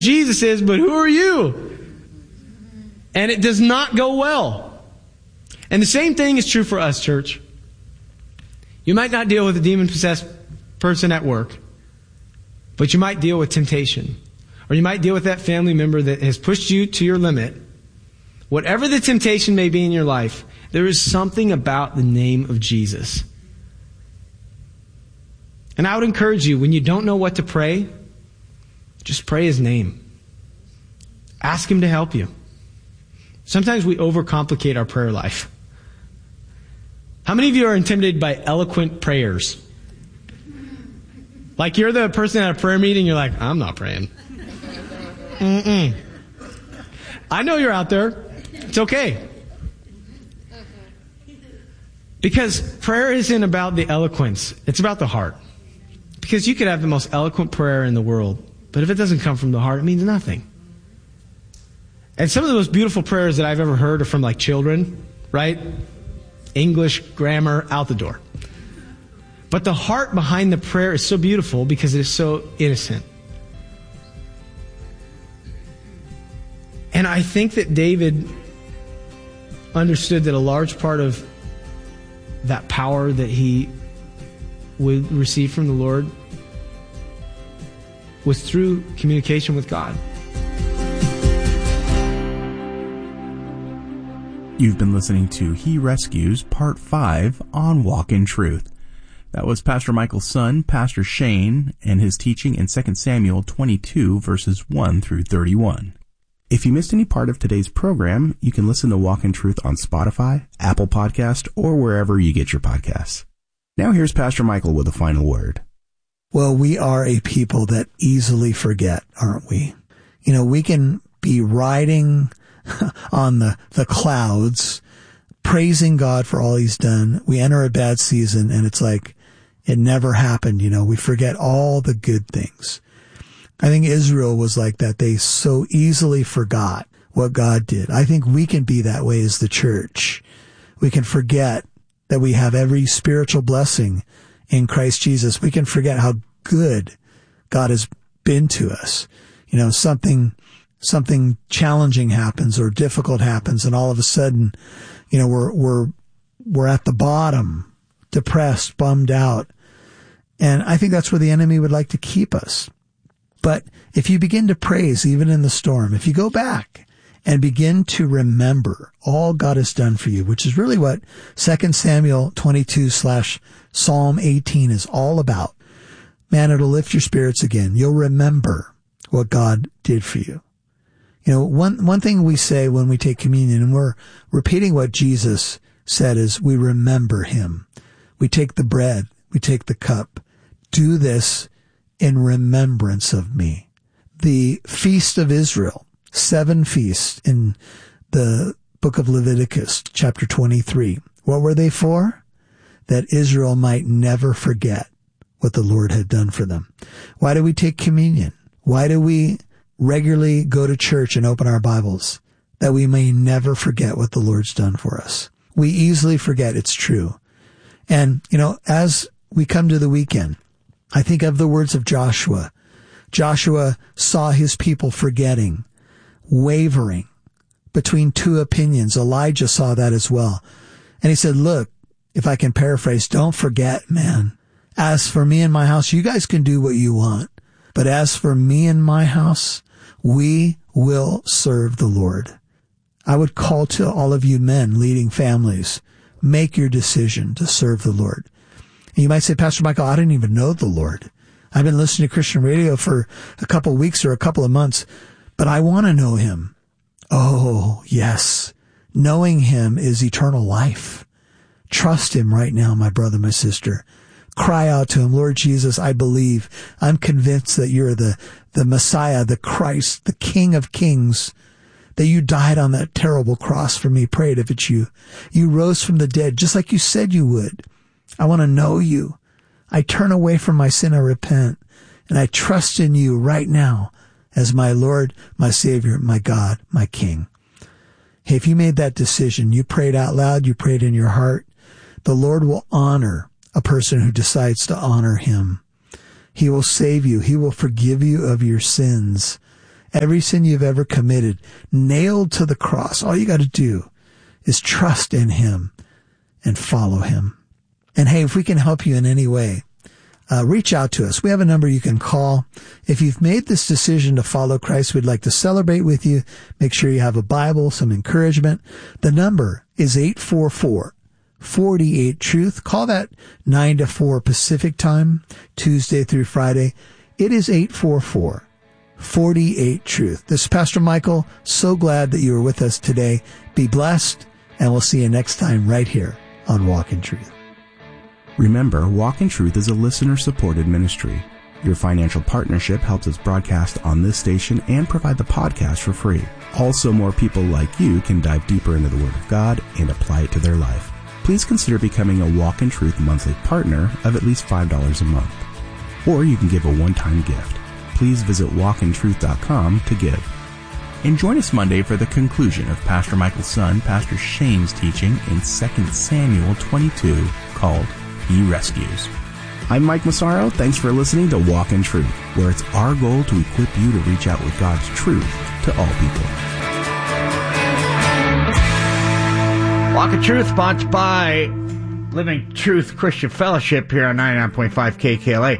Jesus is, but who are you? And it does not go well. And the same thing is true for us, church. You might not deal with a demon-possessed person at work, but you might deal with temptation. Or you might deal with that family member that has pushed you to your limit. Whatever the temptation may be in your life, there is something about the name of Jesus. And I would encourage you, when you don't know what to pray, just pray His name. Ask Him to help you. Sometimes we overcomplicate our prayer life. How many of you are intimidated by eloquent prayers? Like you're the person at a prayer meeting, you're like, I'm not praying. I know you're out there. It's okay. Because prayer isn't about the eloquence. It's about the heart. Because you could have the most eloquent prayer in the world, but if it doesn't come from the heart, it means nothing. And some of the most beautiful prayers that I've ever heard are from like children, right? English, grammar, out the door. But the heart behind the prayer is so beautiful because it is so innocent. And I think that David understood that a large part of that power that he would receive from the Lord was through communication with God. You've been listening to He Rescues Part 5 on Walk in Truth. That was Pastor Michael's son, Pastor Shane, and his teaching in 2 Samuel 22, verses 1 through 31. If you missed any part of today's program, you can listen to Walk in Truth on Spotify, Apple Podcast, or wherever you get your podcasts. Now here's Pastor Michael with a final word. Well, we are a people that easily forget, aren't we? You know, we can be riding on the clouds, praising God for all He's done. We enter a bad season and it's like it never happened. You know, we forget all the good things. I think Israel was like that. They so easily forgot what God did. I think we can be that way as the church. We can forget that we have every spiritual blessing in Christ Jesus. We can forget how good God has been to us. You know, something challenging happens or difficult happens, and all of a sudden, you know, we're at the bottom, depressed, bummed out. And I think that's where the enemy would like to keep us. But if you begin to praise, even in the storm, if you go back and begin to remember all God has done for you, which is really what 2 Samuel 22/Psalm 18 is all about, man, it'll lift your spirits again. You'll remember what God did for you. You know, one thing we say when we take communion, and we're repeating what Jesus said, is we remember Him. We take the bread, we take the cup. Do this in remembrance of me. The Feast of Israel, 7 feasts in the book of Leviticus, chapter 23. What were they for? That Israel might never forget what the Lord had done for them. Why do we take communion? Why do we regularly go to church and open our Bibles? That we may never forget what the Lord's done for us. We easily forget, it's true. And, you know, as we come to the weekend, I think of the words of Joshua. Joshua saw his people forgetting, wavering between two opinions. Elijah saw that as well. And he said, look, if I can paraphrase, don't forget, man. As for me and my house, you guys can do what you want. But as for me and my house, we will serve the Lord. I would call to all of you men leading families, make your decision to serve the Lord. And you might say, Pastor Michael, I didn't even know the Lord. I've been listening to Christian radio for a couple of weeks or a couple of months, but I want to know Him. Oh, yes. Knowing Him is eternal life. Trust Him right now, my brother, my sister. Cry out to Him, Lord Jesus, I believe. I'm convinced that you're the Messiah, the Christ, the King of Kings, that you died on that terrible cross for me. Pray it if it's you. You rose from the dead just like you said you would. I want to know you. I turn away from my sin, I repent, and I trust in you right now as my Lord, my Savior, my God, my King. Hey, if you made that decision, you prayed out loud, you prayed in your heart, the Lord will honor a person who decides to honor Him. He will save you. He will forgive you of your sins. every sin you've ever committed, nailed to the cross. All you got to do is trust in him and follow him. And hey, if we can help you in any way, reach out to us. We have a number you can call. If you've made this decision to follow Christ, we'd like to celebrate with you. Make sure you have a Bible, some encouragement. The number is 844-48-TRUTH. Call that 9 to 4 Pacific time, Tuesday through Friday. It is 844-48-TRUTH. This is Pastor Michael. So glad that you were with us today. Be blessed, and we'll see you next time right here on Walk in Truth. Remember, Walk in Truth is a listener-supported ministry. Your financial partnership helps us broadcast on this station and provide the podcast for free. Also, more people like you can dive deeper into the Word of God and apply it to their life. Please consider becoming a Walk in Truth monthly partner of at least $5 a month. Or you can give a one-time gift. Please visit walkintruth.com to give. And join us Monday for the conclusion of Pastor Michael's son, Pastor Shane's teaching in 2 Samuel 22 called He Rescues. I'm Mike Massaro. Thanks for listening to Walk in Truth, where it's our goal to equip you to reach out with God's truth to all people. Walk in Truth, sponsored by Living Truth Christian Fellowship here on 99.5 KKLA.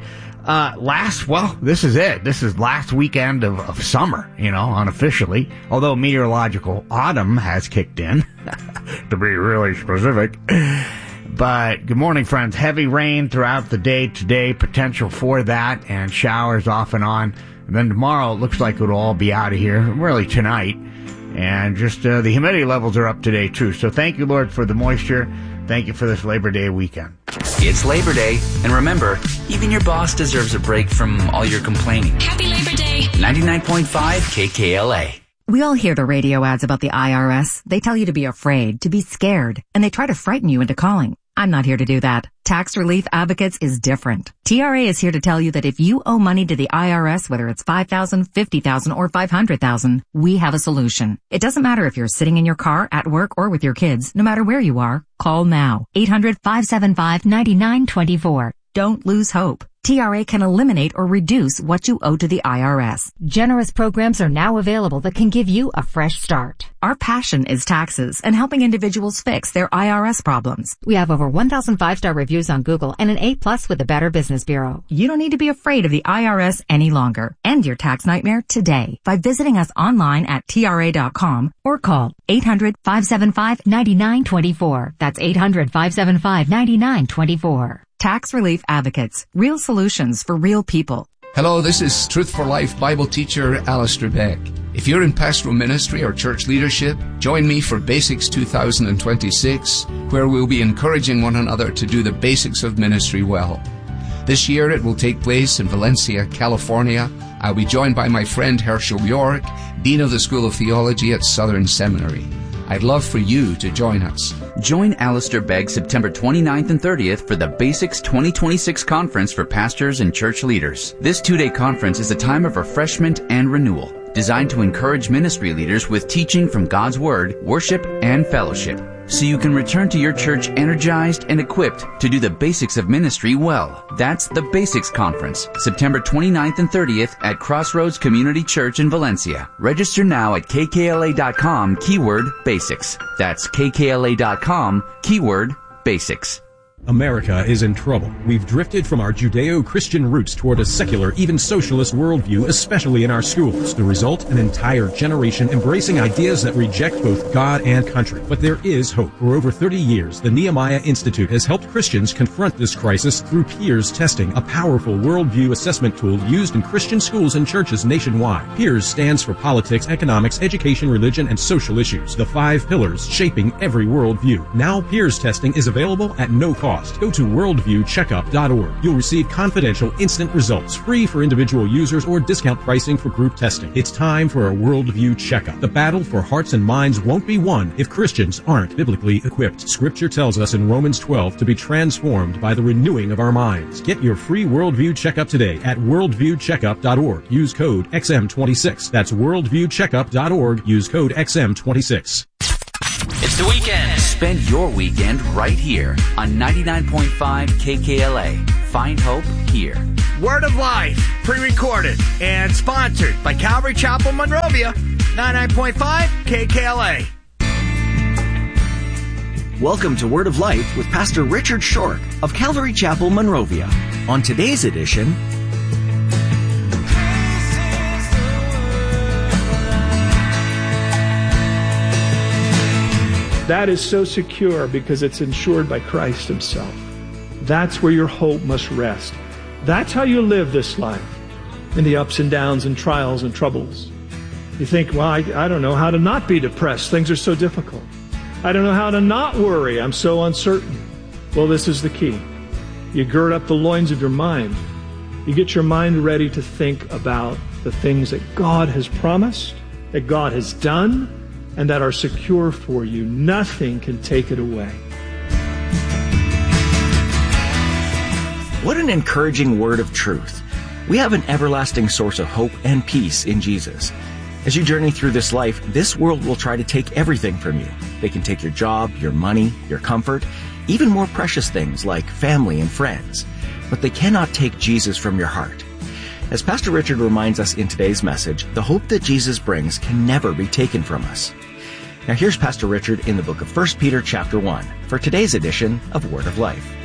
This is it. This is last weekend of summer, unofficially. Although meteorological autumn has kicked in, to be really specific. But good morning, friends. Heavy rain throughout the day today, potential for that, and showers off and on. And then tomorrow, it looks like it'll all be out of here, really tonight. And just the humidity levels are up today, too. So thank you, Lord, for the moisture. Thank you for this Labor Day weekend. It's Labor Day, and remember, even your boss deserves a break from all your complaining. Happy Labor Day! 99.5 KKLA. We all hear the radio ads about the IRS. They tell you to be afraid, to be scared, and they try to frighten you into calling. I'm not here to do that. Tax Relief Advocates is different. TRA is here to tell you that if you owe money to the IRS, whether it's $5,000, $50,000, or $500,000, we have a solution. It doesn't matter if you're sitting in your car, at work, or with your kids. No matter where you are, call now. 800-575-9924. Don't lose hope. TRA can eliminate or reduce what you owe to the IRS. Generous programs are now available that can give you a fresh start. Our passion is taxes and helping individuals fix their IRS problems. We have over 1,000 5-star reviews on Google and an A+ with the Better Business Bureau. You don't need to be afraid of the IRS any longer. End your tax nightmare today by visiting us online at TRA.com or call 800-575-9924. That's 800-575-9924. Tax Relief Advocates. Real solutions for real people. Hello, this is Truth for Life Bible teacher Alistair Beck. If you're in pastoral ministry or church leadership, join me for Basics 2026, where we'll be encouraging one another to do the basics of ministry well. This year it will take place in Valencia, California. I'll be joined by my friend Herschel York, Dean of the School of Theology at Southern Seminary. I'd love for you to join us. Join Alistair Begg September 29th and 30th for the Basics 2026 Conference for Pastors and Church Leaders. This two-day conference is a time of refreshment and renewal, designed to encourage ministry leaders with teaching from God's Word, worship, and fellowship, so you can return to your church energized and equipped to do the basics of ministry well. That's the Basics Conference, September 29th and 30th at Crossroads Community Church in Valencia. Register now at kkla.com, keyword basics. That's kkla.com, keyword basics. America is in trouble. We've drifted from our Judeo-Christian roots toward a secular, even socialist worldview, especially in our schools. The result, an entire generation embracing ideas that reject both God and country. But there is hope. For over 30 years, the Nehemiah Institute has helped Christians confront this crisis through Peers Testing, a powerful worldview assessment tool used in Christian schools and churches nationwide. Peers stands for politics, economics, education, religion, and social issues. The 5 pillars shaping every worldview. Now Peers Testing is available at no cost. Go to worldviewcheckup.org. You'll receive confidential instant results, free for individual users or discount pricing for group testing. It's time for a worldview checkup. The battle for hearts and minds won't be won if Christians aren't biblically equipped. Scripture tells us in Romans 12 to be transformed by the renewing of our minds. Get your free worldview checkup today at worldviewcheckup.org. Use code XM26. That's worldviewcheckup.org. Use code XM26. It's the weekend. Spend your weekend right here on 99.5 KKLA. Find hope here. Word of Life, pre-recorded and sponsored by Calvary Chapel, Monrovia, 99.5 KKLA. Welcome to Word of Life with Pastor Richard Shork of Calvary Chapel, Monrovia. On today's edition, that is so secure because it's insured by Christ himself. That's where your hope must rest. That's how you live this life, in the ups and downs and trials and troubles. You think, well, I don't know how to not be depressed. Things are so difficult. I don't know how to not worry. I'm so uncertain. Well, this is the key. You gird up the loins of your mind. You get your mind ready to think about the things that God has promised, that God has done, and that are secure for you. Nothing can take it away. What an encouraging word of truth. We have an everlasting source of hope and peace in Jesus. As you journey through this life, this world will try to take everything from you. They can take your job, your money, your comfort, even more precious things like family and friends. But they cannot take Jesus from your heart. As Pastor Richard reminds us in today's message, the hope that Jesus brings can never be taken from us. Now here's Pastor Richard in the book of 1 Peter chapter 1 for today's edition of Word of Life.